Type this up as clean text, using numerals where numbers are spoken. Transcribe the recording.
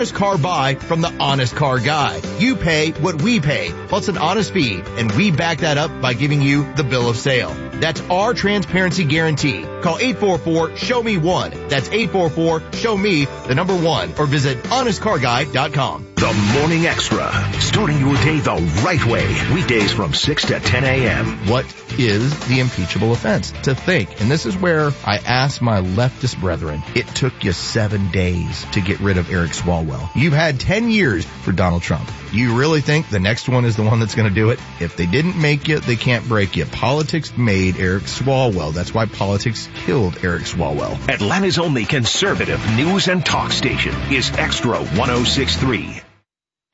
Honest Car Buy from the Honest Car Guy. You pay what we pay, plus an honest fee, and we back that up by giving you the bill of sale. That's our transparency guarantee. Call 844-SHOW-ME-1. That's 844-SHOW-ME, the number 1, or visit honestcarguy.com. The Morning Extra, starting your day the right way. Weekdays from 6 to 10 a.m. What is the impeachable offense? To think, and this is where I ask my leftist brethren, it took you 7 days to get rid of Eric Swalwell. You've had 10 years for Donald Trump. You really think the next one is the one that's going to do it? If they didn't make you, they can't break you. Politics made Eric Swalwell. That's why politics killed Eric Swalwell. Atlanta's only conservative news and talk station is Extra 106.3.